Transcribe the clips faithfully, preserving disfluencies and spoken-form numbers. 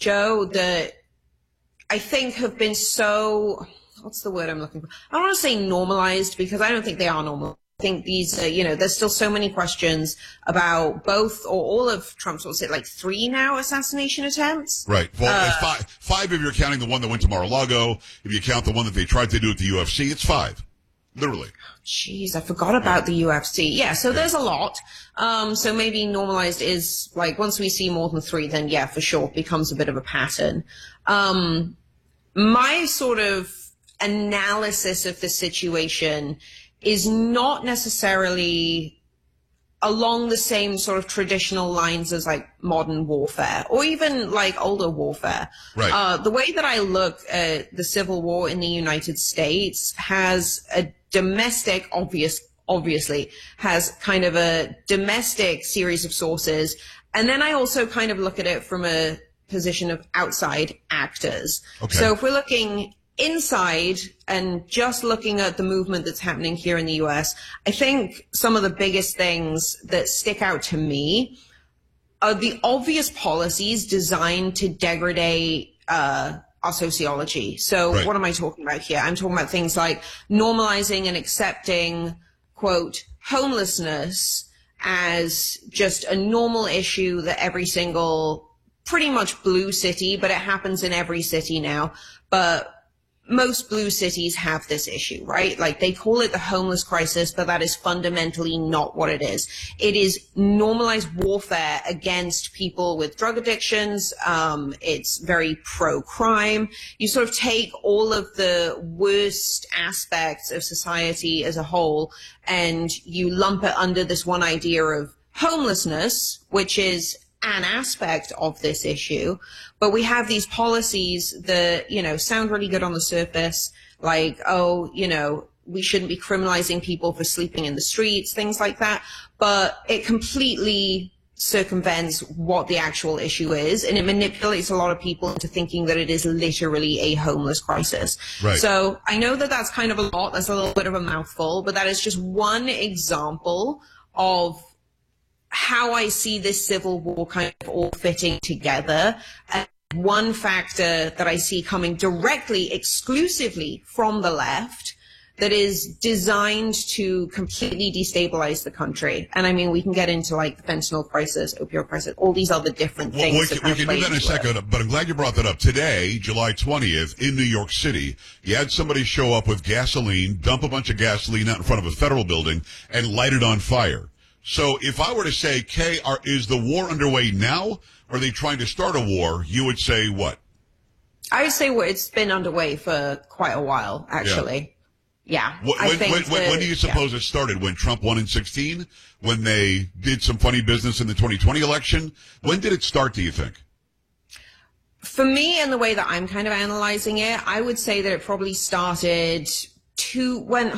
Joe, that I think have been so, what's the word I'm looking for? I don't want to say normalized, because I don't think they are normal. I think these, uh, you know, there's still so many questions about both or all of Trump's, what's it, like three now assassination attempts? Right. Well, uh, it's five, five if you're counting the one that went to Mar-a-Lago. If you count the one that they tried to do at the U F C, it's five. Literally. Jeez, I forgot about yeah. the U F C. Yeah, so yeah. there's a lot. Um, so maybe normalized is, like, once we see more than three, then yeah, for sure, it becomes a bit of a pattern. Um, my sort of analysis of the situation is not necessarily along the same sort of traditional lines as like modern warfare or even like older warfare. Right. Uh, the way that I look at the Civil War in the United States has a domestic, obvious, obviously, has kind of a domestic series of sources. And then I also kind of look at it from a position of outside actors. Okay. So if we're looking inside and just looking at the movement that's happening here in the U S, I think some of the biggest things that stick out to me are the obvious policies designed to degrade uh, our sociology. So right. what am I talking about here? I'm talking about things like normalizing and accepting, quote, homelessness as just a normal issue that every single, pretty much blue city, but it happens in every city now, but most blue cities have this issue, right? Like they call it the homeless crisis, but that is fundamentally not what it is. It is normalized warfare against people with drug addictions. Um, it's very pro-crime. You sort of take all of the worst aspects of society as a whole and you lump it under this one idea of homelessness, which is an aspect of this issue, but we have these policies that, you know, sound really good on the surface, like, oh, you know, we shouldn't be criminalizing people for sleeping in the streets, things like that, but it completely circumvents what the actual issue is, and it manipulates a lot of people into thinking that it is literally a homeless crisis. Right. So I know that that's kind of a lot, that's a little bit of a mouthful, but that is just one example of how I see this civil war kind of all fitting together. And one factor that I see coming directly, exclusively from the left that is designed to completely destabilize the country. And I mean, we can get into like the fentanyl crisis, opioid crisis, all these other different things. Well, we can, we can do that in a second, it. but I'm glad you brought that up. Today, July twentieth, in New York City, you had somebody show up with gasoline, dump a bunch of gasoline out in front of a federal building, and light it on fire. So if I were to say, Kay, are, is the war underway now? Or are they trying to start a war? You would say what? I would say well, it's been underway for quite a while, actually. Yeah. yeah when, I think when, when, the, when do you suppose yeah. it started? When Trump won in sixteen? When they did some funny business in the twenty twenty election? When did it start, do you think? For me, and the way that I'm kind of analyzing it, I would say that it probably started to when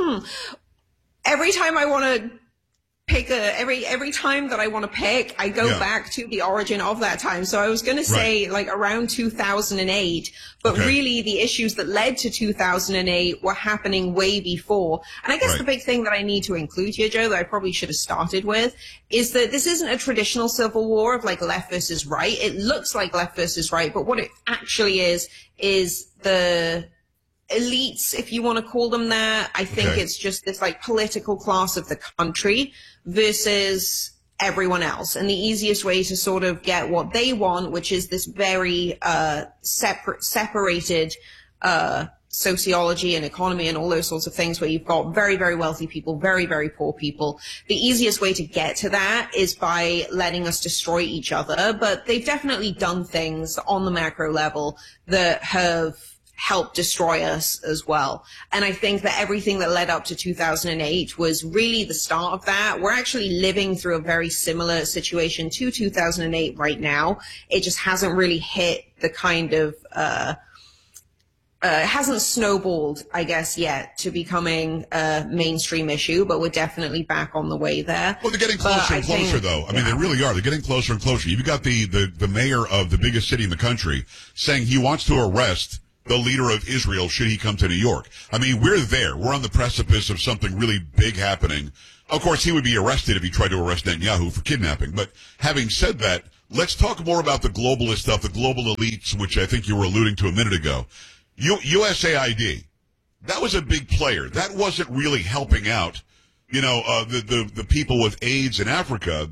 every time I want to pick a, every, every time that I want to pick, I go yeah. back to the origin of that time. So I was going to say right. like around two thousand eight, but okay. really the issues that led to two thousand eight were happening way before. And I guess right. the big thing that I need to include here, Joe, that I probably should have started with is that this isn't a traditional civil war of like left versus right. It looks like left versus right, but what it actually is, is the elites, if you want to call them that. I think okay. it's just this like political class of the country versus everyone else. And the easiest way to sort of get what they want, which is this very uh separate separated uh sociology and economy and all those sorts of things where you've got very, very wealthy people, very, very poor people. The easiest way to get to that is by letting us destroy each other. But they've definitely done things on the macro level that have help destroy us as well. And I think that everything that led up to two thousand eight was really the start of that. We're actually living through a very similar situation to two thousand eight right now. It just hasn't really hit the kind of, uh, uh, it hasn't snowballed, I guess, yet to becoming a mainstream issue, but we're definitely back on the way there. Well, they're getting closer but and I closer, think, though. I mean, yeah. they really are. They're getting closer and closer. You've got the, the, the mayor of the biggest city in the country saying he wants to arrest the leader of Israel should he come to New York. I mean, we're there. We're on the precipice of something really big happening. Of course, he would be arrested if he tried to arrest Netanyahu for kidnapping. But having said that, let's talk more about the globalist stuff, the global elites, which I think you were alluding to a minute ago. U- USAID, that was a big player. That wasn't really helping out, you know, uh, the, the, the people with AIDS in Africa.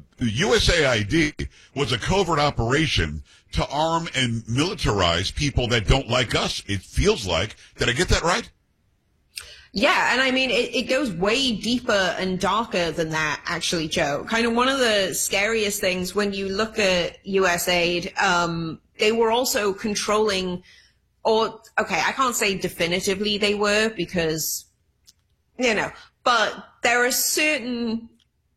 USAID was a covert operation to arm and militarize people that don't like us. It feels like. Did I get that right? Yeah, and I mean, it, it goes way deeper and darker than that, actually, Joe. Kind of one of the scariest things when you look at USAID, um, they were also controlling, or, okay, I can't say definitively they were because, you know, but there are certain,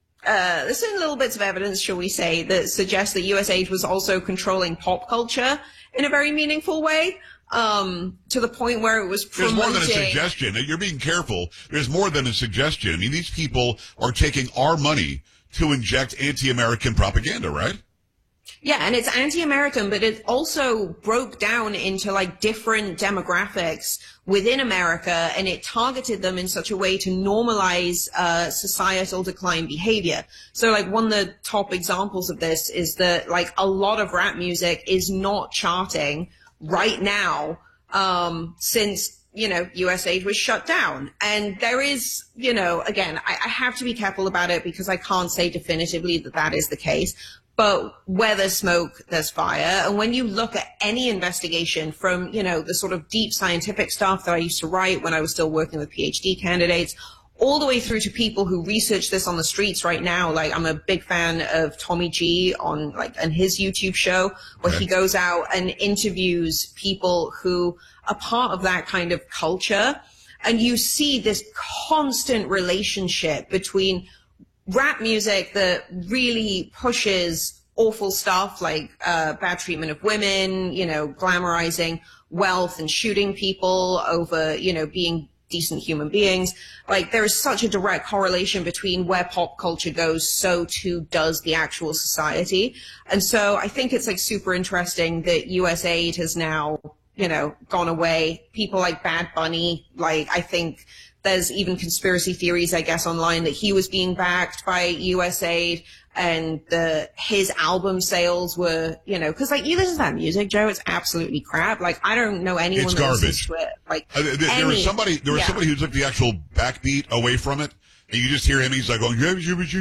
uh, there's certain little bits of evidence, shall we say, that suggest that USAID was also controlling pop culture in a very meaningful way. Um, to the point where it was promoting. There's more than a suggestion. You're being careful. There's more than a suggestion. I mean, these people are taking our money to inject anti-American propaganda, right? Yeah, and it's anti-American, but it also broke down into like different demographics within America, and it targeted them in such a way to normalize uh, societal decline behavior. So like one of the top examples of this is that like a lot of rap music is not charting right now, um, since, you know, USAID was shut down. And there is, you know, again, I, I have to be careful about it because I can't say definitively that that is the case. But where there's smoke, there's fire. And when you look at any investigation from, you know, the sort of deep scientific stuff that I used to write when I was still working with PhD candidates, all the way through to people who research this on the streets right now. Like, I'm a big fan of Tommy G on like, and his YouTube show where okay. he goes out and interviews people who are part of that kind of culture. And you see this constant relationship between rap music that really pushes awful stuff like, uh, bad treatment of women, you know, glamorizing wealth and shooting people over, you know, being decent human beings. Like, there is such a direct correlation between where pop culture goes, so too does the actual society. And so I think it's like super interesting that USAID has now, you know, gone away. People like Bad Bunny, like, I think there's even conspiracy theories, I guess, online that he was being backed by USAID. And the, his album sales were, you know, cause like you listen to that music, Joe, it's absolutely crap. Like, I don't know anyone it's that garbage. listens to it. Like, uh, there, any, there was somebody, there was yeah. somebody who took the actual backbeat away from it. And you just hear him, he's like going, you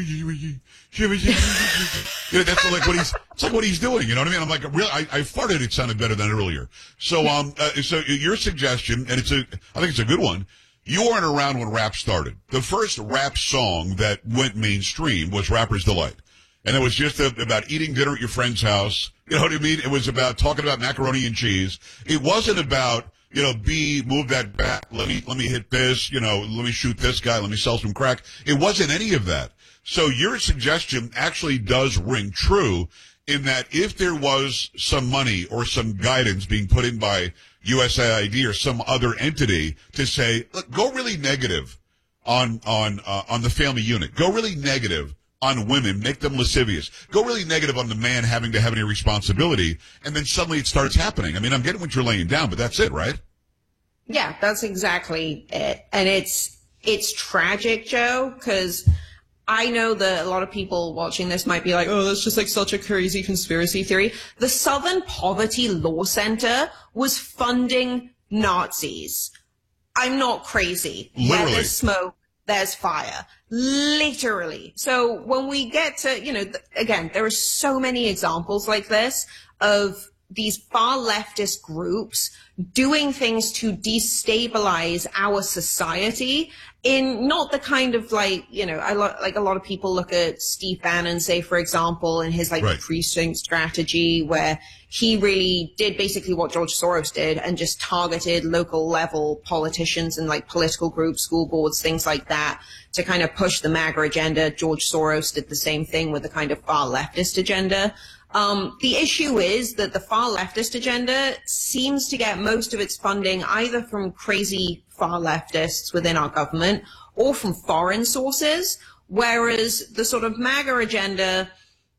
know, that's like what he's, it's like what he's doing, you know what I mean? I'm like, really, I, I farted, it sounded better than earlier. So, um, uh, so your suggestion, and it's a, I think it's a good one. You weren't around when rap started. The first rap song that went mainstream was Rapper's Delight. And it was just a, about eating dinner at your friend's house. You know what I mean? It was about talking about macaroni and cheese. It wasn't about, you know, B, move that back. Let me, let me hit this, you know, let me shoot this guy. Let me sell some crack. It wasn't any of that. So your suggestion actually does ring true in that if there was some money or some guidance being put in by USAID or some other entity to say, look, go really negative on, on, uh, on the family unit. Go really negative on women, make them lascivious. Go really negative on the man having to have any responsibility, and then suddenly it starts happening. I mean, I'm getting what you're laying down, but that's it, right? Yeah, that's exactly it. And it's, it's tragic, Joe, because I know that a lot of people watching this might be like, oh, that's just like such a crazy conspiracy theory. The Southern Poverty Law Center was funding Nazis. I'm not crazy. Literally. Where there's smoke, there's fire. Literally. So when we get to, you know, th- again, there are so many examples like this of these far leftist groups doing things to destabilize our society in not the kind of like, you know, I lo- like a lot of people look at Steve Bannon, say, for example, and his like right. precinct strategy where he really did basically what George Soros did and just targeted local level politicians and like political groups, school boards, things like that to kind of push the MAGA agenda. George Soros did the same thing with the kind of far leftist agenda. Um, the issue is that the far leftist agenda seems to get most of its funding either from crazy far leftists within our government or from foreign sources, whereas the sort of MAGA agenda,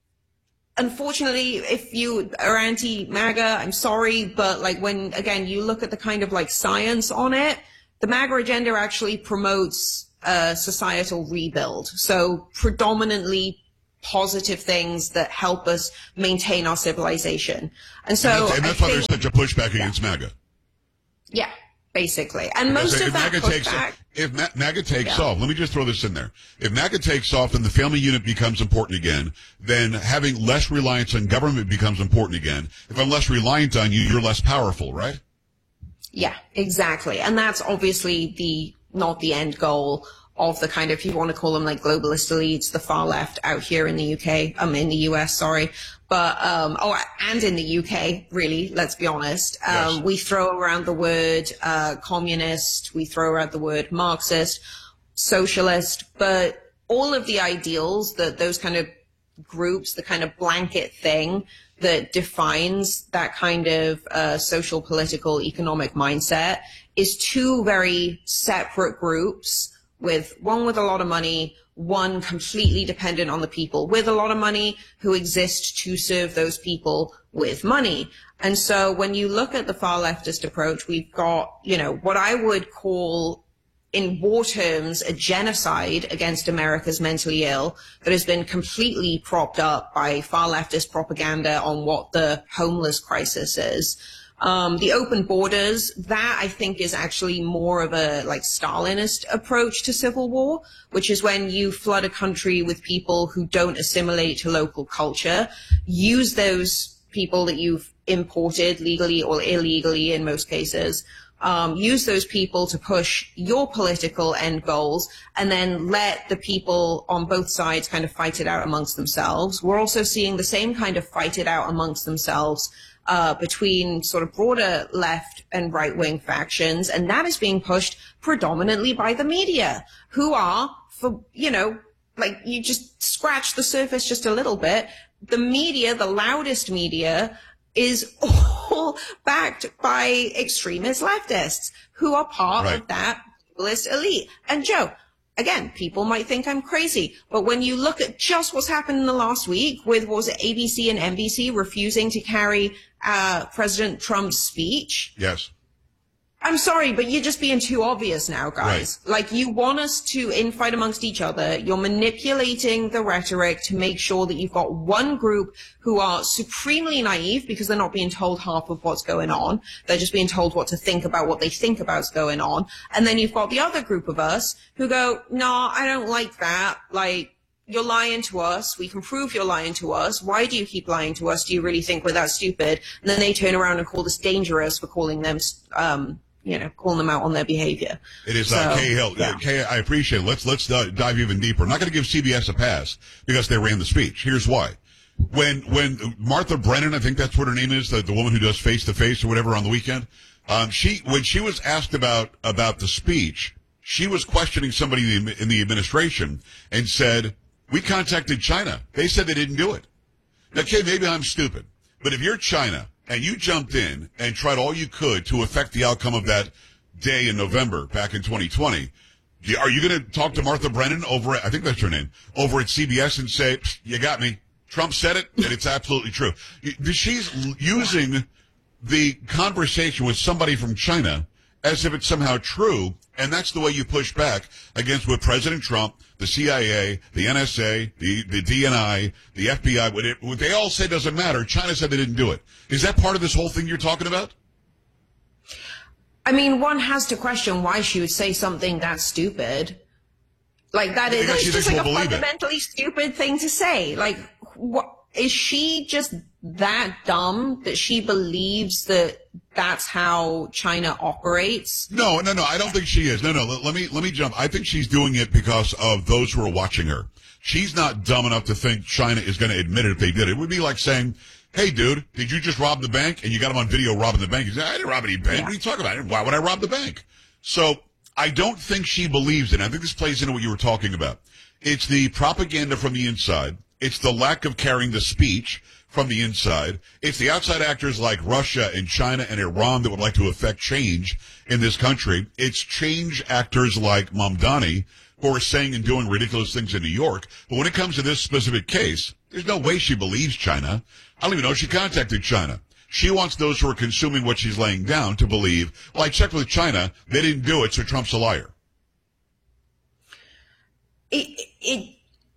unfortunately, if you are anti-MAGA, I'm sorry, but like when, again, you look at the kind of like science on it, the MAGA agenda actually promotes a societal rebuild. So predominantly positive things that help us maintain our civilization. And so, and that's, and that's why think, there's such a pushback yeah. against MAGA. Yeah, basically. And because most if of that MAGA takes, pushback, if Ma- MAGA takes yeah. off, let me just throw this in there. If MAGA takes off and the family unit becomes important again, then having less reliance on government becomes important again. If I'm less reliant on you, you're less powerful, right? Yeah, exactly. And that's obviously the not the end goal of the kind of, if you want to call them like globalist elites, the far left out here in the U K, um, in the U S, sorry. But, um, oh, and in the U K, really, let's be honest. Um, yes. we throw around the word, uh, communist, we throw around the word Marxist, socialist, but all of the ideals that those kind of groups, the kind of blanket thing that defines that kind of, uh, social, political, economic mindset is two very separate groups, with one with a lot of money, one completely dependent on the people with a lot of money who exist to serve those people with money. And so when you look at the far leftist approach, we've got, you know, what I would call in war terms a genocide against America's mentally ill that has been completely propped up by far leftist propaganda on what the homeless crisis is. Um, the open borders, that I think is actually more of a like Stalinist approach to civil war, which is when you flood a country with people who don't assimilate to local culture, use those people that you've imported legally or illegally in most cases, um, use those people to push your political end goals, and then let the people on both sides kind of fight it out amongst themselves. We're also seeing the same kind of fight it out amongst themselves Uh, between sort of broader left and right-wing factions, and that is being pushed predominantly by the media, who are, for, you know, like you just scratch the surface just a little bit, the media, the loudest media, is all backed by extremist leftists who are part right. of that globalist elite. And Joe, again, people might think I'm crazy, but when you look at just what's happened in the last week with, what was it, A B C and N B C refusing to carry uh, President Trump's speech? Yes. I'm sorry, but you're just being too obvious now, guys. Right. Like, you want us to infight amongst each other. You're manipulating the rhetoric to make sure that you've got one group who are supremely naive because they're not being told half of what's going on. They're just being told what to think about what they think about's going on. And then you've got the other group of us who go, no, I don't like that. Like, you're lying to us. We can prove you're lying to us. Why do you keep lying to us? Do you really think we're that stupid? And then they turn around and call us dangerous for calling them, um, you know, calling them out on their behavior. It is, so, uh, Kay Hill. Yeah. Uh, Kay, I appreciate it. Let's, let's uh, dive even deeper. I'm not going to give C B S a pass because they ran the speech. Here's why. When, when Martha Brennan, I think that's what her name is, the, the woman who does Face to Face or whatever on the weekend, um, she, when she was asked about, about the speech, she was questioning somebody in the, in the administration and said, we contacted China. They said they didn't do it. Now, Kay, maybe I'm stupid, but if you're China, and you jumped in and tried all you could to affect the outcome of that day in November back in twenty twenty. Are you going to talk to Martha Brennan over at, I think that's her name, over at C B S and say, you got me. Trump said it, and it's absolutely true. She's using the conversation with somebody from China as if it's somehow true, and that's the way you push back against what President Trump, the C I A, the N S A, the, the D N I, the F B I, what, it, what they all say doesn't matter. China said they didn't do it. Is that part of this whole thing you're talking about? I mean, one has to question why she would say something that stupid. Like, that is that's just like a fundamentally it. stupid thing to say. Like, what, is she just that dumb that she believes that that's how China operates? No, no, no. I don't think she is. No, no. Let, let me let me jump. I think she's doing it because of those who are watching her. She's not dumb enough to think China is going to admit it if they did. It would be like saying, "Hey, dude, did you just rob the bank?" And you got him on video robbing the bank. You say, "I didn't rob any bank. Yeah. What are you talking about? Why would I rob the bank?" So I don't think she believes it. I think this plays into what you were talking about. It's the propaganda from the inside. It's the lack of carrying the speech from the inside. It's the outside actors like Russia and China and Iran that would like to affect change in this country. It's change actors like Mamdani who are saying and doing ridiculous things in New York. But when it comes to this specific case, there's no way she believes China. I don't even know if she contacted China. She wants those who are consuming what she's laying down to believe, well, I checked with China, they didn't do it, so Trump's a liar. It, it,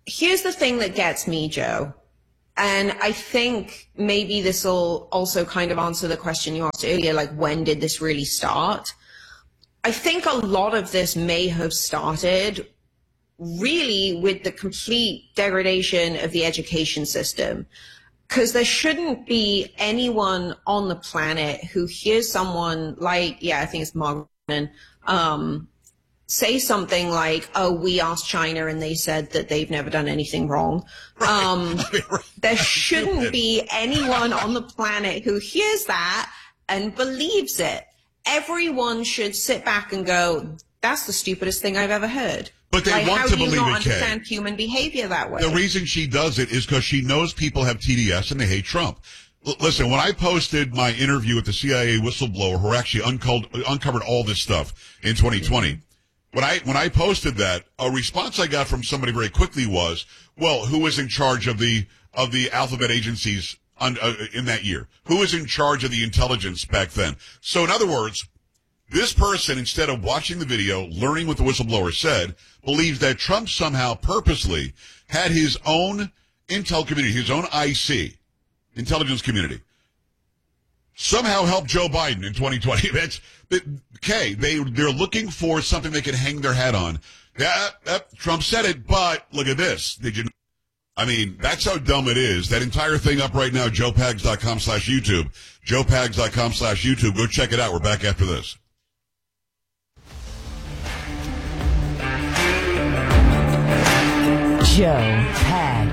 Here's the thing that gets me, Joe. And I think maybe this will also kind of answer the question you asked earlier, like, when did this really start? I think a lot of this may have started really with the complete degradation of the education system. Because there shouldn't be anyone on the planet who hears someone like, yeah, I think it's Margaret, um, say something like, oh, we asked China and they said that they've never done anything wrong. Right. Um, I mean, right. There shouldn't be anyone on the planet who hears that and believes it. Everyone should sit back and go, that's the stupidest thing I've ever heard. But they like, want how to do you believe not it, Kay. understand human behavior that way? The reason she does it is because she knows people have T D S and they hate Trump. L- listen, when I posted my interview with the C I A whistleblower who actually uncovered, uncovered all this stuff in twenty twenty, when I when I posted that, a response I got from somebody very quickly was, well, who was in charge of the of the alphabet agencies on, uh, in that year? Who was in charge of the intelligence back then? So in other words, this person, instead of watching the video, learning what the whistleblower said, believes that Trump somehow purposely had his own intel community, his own I C, intelligence community, somehow help Joe Biden in twenty twenty. That's, okay, they, they're looking for something they can hang their hat on. Yeah, uh, Trump said it, but look at this. Did you? I mean, that's how dumb it is. That entire thing up right now, joe pags dot com slash YouTube. joe pags dot com slash YouTube. Go check it out. We're back after this. Joe Pags.